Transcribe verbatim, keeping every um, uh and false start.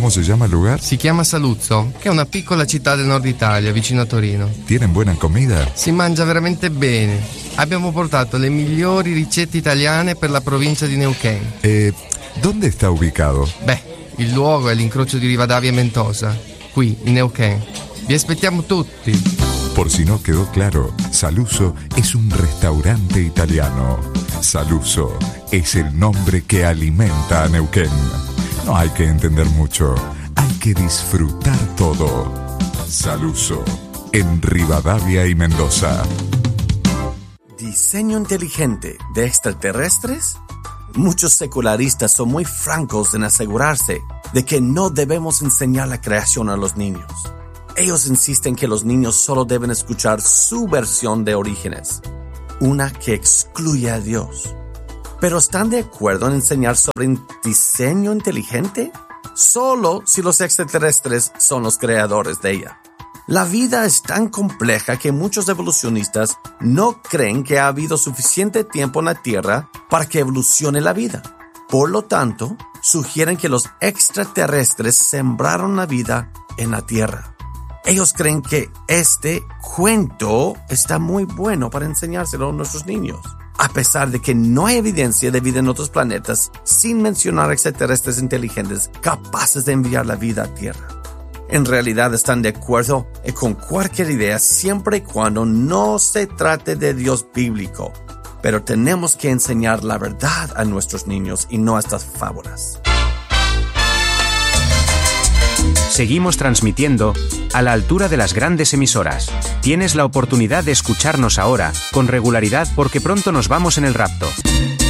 ¿Cómo se llama el lugar? Si chiama Saluzzo, che è una piccola città del nord Italia, vicino a Torino. ¿Tienen buena comida? Si mangia veramente bene. Abbiamo portato le migliori ricette italiane per la provincia di Neuquén. Eh, ¿dónde está ubicado? Beh, il luogo è l'incrocio di Rivadavia e Mendoza, qui in Neuquén. Vi aspettiamo tutti. Por si no quedó claro, Saluzzo es un restaurante italiano. Saluzzo es el nombre que alimenta a Neuquén. No hay que entender mucho, hay que disfrutar todo. Saluzzo, en Rivadavia y Mendoza. ¿Diseño inteligente de extraterrestres? Muchos secularistas son muy francos en asegurarse de que no debemos enseñar la creación a los niños. Ellos insisten que los niños solo deben escuchar su versión de Orígenes, una que excluye a Dios. ¿Pero están de acuerdo en enseñar sobre diseño inteligente? Solo si los extraterrestres son los creadores de ella. La vida es tan compleja que muchos evolucionistas no creen que ha habido suficiente tiempo en la Tierra para que evolucione la vida. Por lo tanto, sugieren que los extraterrestres sembraron la vida en la Tierra. Ellos creen que este cuento está muy bueno para enseñárselo a nuestros niños, a pesar de que no hay evidencia de vida en otros planetas, sin mencionar extraterrestres inteligentes capaces de enviar la vida a Tierra. En realidad están de acuerdo con cualquier idea siempre y cuando no se trate de Dios bíblico, pero tenemos que enseñar la verdad a nuestros niños y no estas fábulas. Seguimos transmitiendo a la altura de las grandes emisoras. Tienes la oportunidad de escucharnos ahora, con regularidad porque pronto nos vamos en el rapto.